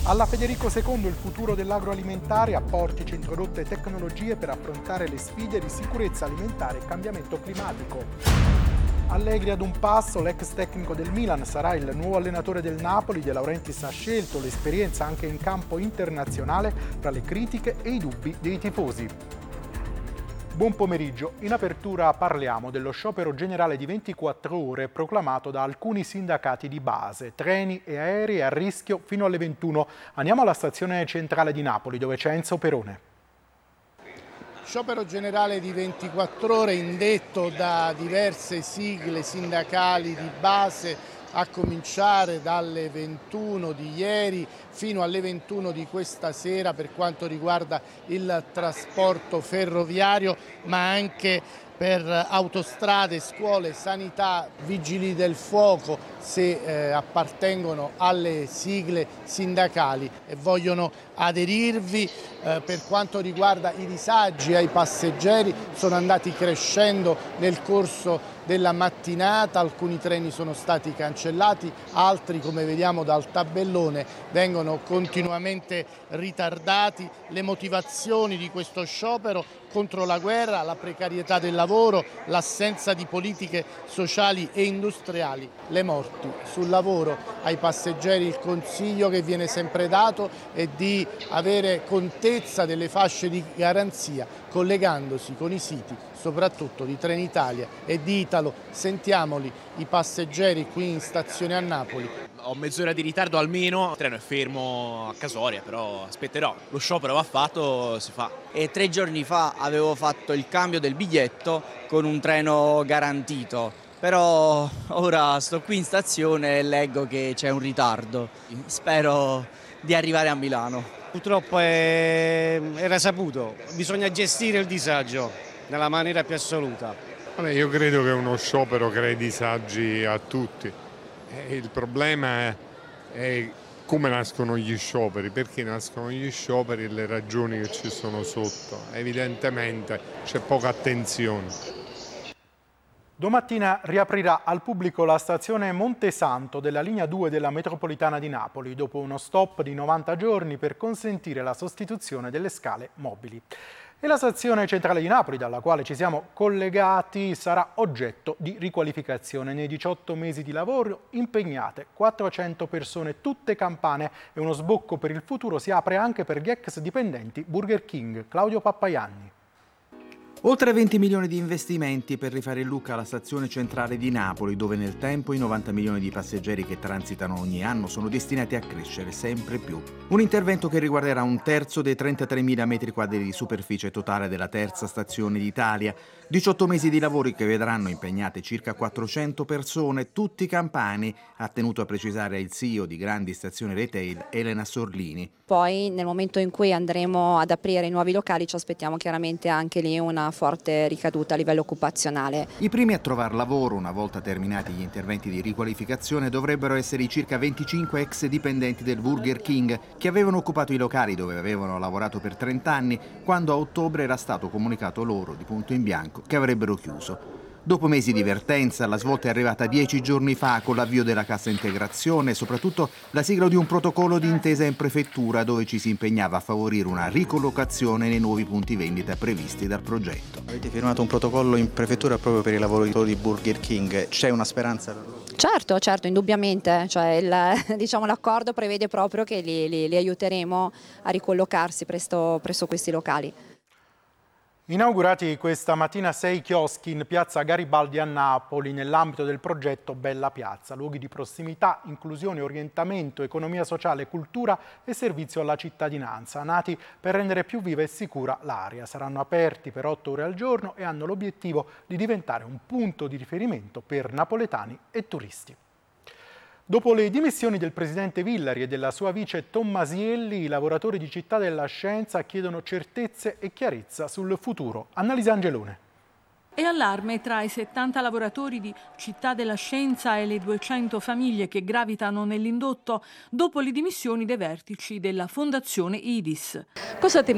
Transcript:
Alla Federico II il futuro dell'agroalimentare, a Portici introdotte tecnologie per affrontare le sfide di sicurezza alimentare e cambiamento climatico. Allegri ad un passo, l'ex tecnico del Milan sarà il nuovo allenatore del Napoli. De Laurentiis ha scelto l'esperienza anche in campo internazionale tra le critiche e i dubbi dei tifosi. Buon pomeriggio. In apertura parliamo dello sciopero generale di 24 ore proclamato da alcuni sindacati di base. Treni e aerei a rischio fino alle 21. Andiamo alla stazione centrale di Napoli dove c'è Enzo Perone. Sciopero generale di 24 ore indetto da diverse sigle sindacali di base, a cominciare dalle 21 di ieri fino alle 21 di questa sera per quanto riguarda il trasporto ferroviario, ma anche per autostrade, scuole, sanità, vigili del fuoco, se appartengono alle sigle sindacali e vogliono aderirvi. Per quanto riguarda i disagi ai passeggeri, sono andati crescendo nel corso della mattinata, alcuni treni sono stati cancellati, altri, come vediamo dal tabellone, vengono continuamente ritardati. Le motivazioni di questo sciopero: contro la guerra, la precarietà del lavoro, l'assenza di politiche sociali e industriali, le morti sul lavoro. Ai passeggeri il consiglio che viene sempre dato è di avere contezza delle fasce di garanzia collegandosi con i siti soprattutto di Trenitalia e di Italo. Sentiamoli i passeggeri qui in stazione a Napoli. Ho mezz'ora di ritardo almeno, il treno è fermo a Casoria, però aspetterò. Lo sciopero va fatto, si fa. E 3 giorni fa avevo fatto il cambio del biglietto con un treno garantito, però ora sto qui in stazione e leggo che c'è un ritardo. Spero di arrivare a Milano. Purtroppo era saputo, bisogna gestire il disagio nella maniera più assoluta. Io credo che uno sciopero crei disagi a tutti. Il problema è come nascono gli scioperi, perché nascono gli scioperi e le ragioni che ci sono sotto. Evidentemente c'è poca attenzione. Domattina riaprirà al pubblico la stazione Montesanto della linea 2 della metropolitana di Napoli, dopo uno stop di 90 giorni per consentire la sostituzione delle scale mobili. E la stazione centrale di Napoli, dalla quale ci siamo collegati, sarà oggetto di riqualificazione. Nei 18 mesi di lavoro impegnate 400 persone, tutte campane, e uno sbocco per il futuro si apre anche per gli ex dipendenti Burger King. Claudio Pappaianni. Oltre 20 milioni di investimenti per rifare il look alla stazione centrale di Napoli, dove nel tempo i 90 milioni di passeggeri che transitano ogni anno sono destinati a crescere sempre più. Un intervento che riguarderà un terzo dei 33.000 metri quadri di superficie totale della terza stazione d'Italia. 18 mesi di lavori che vedranno impegnate circa 400 persone, tutti campani, ha tenuto a precisare il CEO di Grandi Stazioni Retail, Elena Sorlini. Poi nel momento in cui andremo ad aprire i nuovi locali ci aspettiamo chiaramente anche lì una forte ricaduta a livello occupazionale. I primi a trovare lavoro, una volta terminati gli interventi di riqualificazione, dovrebbero essere i circa 25 ex dipendenti del Burger King che avevano occupato i locali dove avevano lavorato per 30 anni, quando a ottobre era stato comunicato loro di punto in bianco che avrebbero chiuso. Dopo mesi di vertenza, la svolta è arrivata 10 giorni fa con l'avvio della cassa integrazione e soprattutto la sigla di un protocollo di intesa in prefettura dove ci si impegnava a favorire una ricollocazione nei nuovi punti vendita previsti dal progetto. Avete firmato un protocollo in prefettura proprio per i lavoratori di Burger King, c'è una speranza per loro? Certo, indubbiamente, cioè l'accordo prevede proprio che li aiuteremo a ricollocarsi presso questi locali. Inaugurati questa mattina 6 chioschi in piazza Garibaldi a Napoli nell'ambito del progetto Bella Piazza, luoghi di prossimità, inclusione, orientamento, economia sociale, cultura e servizio alla cittadinanza, nati per rendere più viva e sicura l'area. Saranno aperti per 8 ore al giorno e hanno l'obiettivo di diventare un punto di riferimento per napoletani e turisti. Dopo le dimissioni del presidente Villari e della sua vice Tommasielli, i lavoratori di Città della Scienza chiedono certezze e chiarezza sul futuro. Annalisa Angelone. E allarme tra i 70 lavoratori di Città della Scienza e le 200 famiglie che gravitano nell'indotto dopo le dimissioni dei vertici della Fondazione IDIS. Cosa